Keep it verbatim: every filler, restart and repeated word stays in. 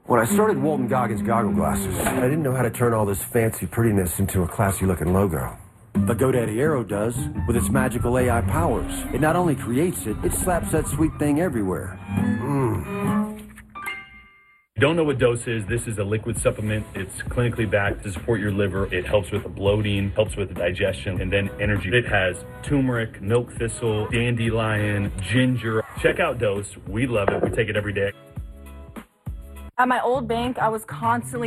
When I started Walton Goggins Goggle Glasses, I didn't know how to turn all this fancy prettiness into a classy-looking logo. But GoDaddy Aero does, with its magical A I powers. It not only creates it, it slaps that sweet thing everywhere. Mmm. Don't know what Dose is? This is a liquid supplement. It's clinically backed to support your liver. It helps with the bloating, helps with the digestion, and then energy. It has turmeric, milk thistle, dandelion, ginger. Check out Dose. We love it. We take it every day. At my old bank, I was constantly